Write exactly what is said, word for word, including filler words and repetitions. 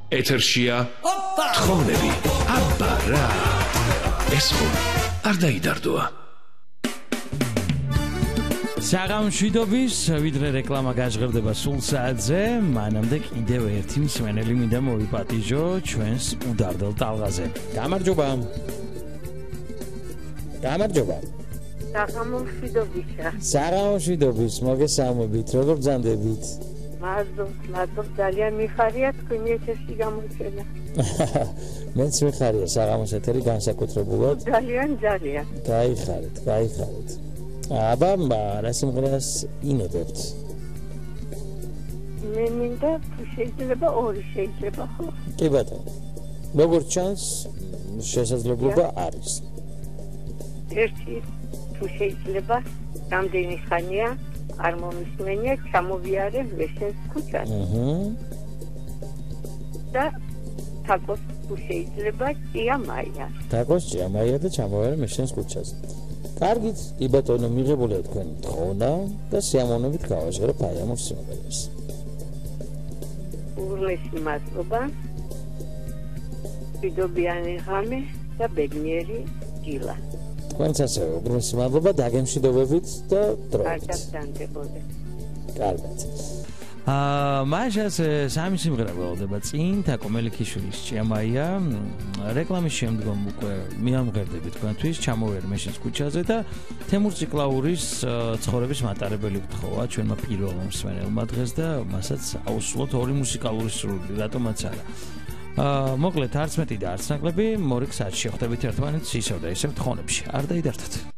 ეთერშია თხოვნები. აბა რა. ეს ხო არ დაიდარდოა. საღამშვიდობის ვიდრე რეკლამა გაჟღერდება სულ საათზე, მანამდე კიდევ ერთი მსმენელი მინდა მოვიპატიჟო ჩვენს უდარდელ ტალღაზე. გამარჯობა. გამარჯობა. საღამშვიდობისა. საღამშვიდობის, მოგესალმებით, როგორ ბრძანდებით? მადლობთ, მადლობთ, ძალიან მიხარია თქვენი ეთერში გამოჩენა. მეც მიხარია საღამოს ეთერი განსაკუთრებულად. ძალიან, ძალიან. გაიხარეთ, გაიხარეთ. აბა, რა სიმღერას ინებებთ? მე მინდა შეიძლება ორი შეიძლება ხო? კი ბატონო. როგორც ჩანს, შესაძლებლობა არის. ერთი თუ შეიძლება რამდენი ხანია არ მომისმენია ჩამოვიარე ვეშენს ქუჩას. აჰა. და თაკოს თუ შეიძლება ჭიამაია. თაკოს ჭიამაია და ჩამოვიარე ვეშენს ქუჩას. კარგით, კი ბატონო, მიღებულია თქვენი თხოვნა და სიამოვნებით გავაჟღერებ აი ამ სიმღერას. ურმესი მადლობა. მშვიდობიანი ღამე და ბედნიერი დილა. თქვენც ასევე ურმესი მადლობა, დაგემშვიდობებით და დროებით. კარგად დაგდებოდე. კარგად. აა მაშას სამი სიმღერა გველოდება წინ თაკო მელიქიშვილის ჭიამაია. რეკლამის შემდგომ უკვე მიამღერდები თქვენთვის ჩამოვიარე მეშინს ქუჩაზე და თემურ ციკლაურის ცხოვრების მატარებელი გთხოვა ჩვენმა პირველმა მსმენელმა დღეს და მასაც აუსულოთ ორი მუსიკალური სრული, რატომაც არა. აა მოკლედ არც მეტი და არც ნაკლები, მორიგ საათში ხვდებით ერთმანეთს ისევ და ისევ თხოვნებში. არ დაიდარდეთ.